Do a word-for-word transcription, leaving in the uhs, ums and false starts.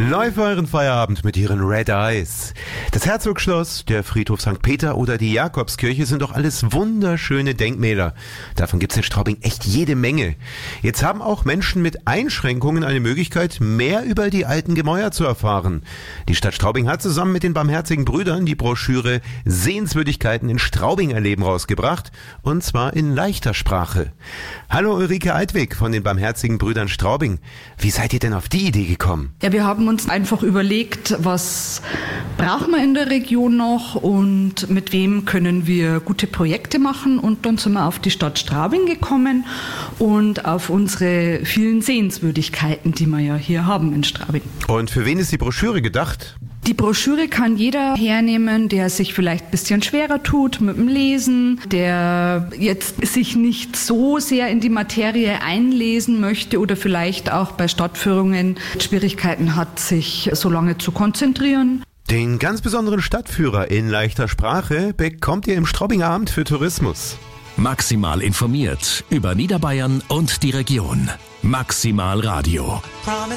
Live euren Feierabend mit ihren Red Eyes. Das Herzogsschloss, der Friedhof Sankt Peter oder die Jakobskirche sind doch alles wunderschöne Denkmäler. Davon gibt's in Straubing echt jede Menge. Jetzt haben auch Menschen mit Einschränkungen eine Möglichkeit, mehr über die alten Gemäuer zu erfahren. Die Stadt Straubing hat zusammen mit den Barmherzigen Brüdern die Broschüre Sehenswürdigkeiten in Straubing erleben rausgebracht, und zwar in leichter Sprache. Hallo Ulrike Altwig von den Barmherzigen Brüdern Straubing. Wie seid ihr denn auf die Idee gekommen? Ja, wir haben uns einfach überlegt, was brauchen wir in der Region noch und mit wem können wir gute Projekte machen, und dann sind wir auf die Stadt Straubing gekommen und auf unsere vielen Sehenswürdigkeiten, die wir ja hier haben in Straubing. Und für wen ist die Broschüre gedacht? Die Broschüre kann jeder hernehmen, der sich vielleicht ein bisschen schwerer tut mit dem Lesen, der jetzt sich nicht so sehr in die Materie einlesen möchte oder vielleicht auch bei Stadtführungen Schwierigkeiten hat, sich so lange zu konzentrieren. Den ganz besonderen Stadtführer in leichter Sprache bekommt ihr im Straubinger Amt für Tourismus. Maximal informiert über Niederbayern und die Region. Maximal Radio.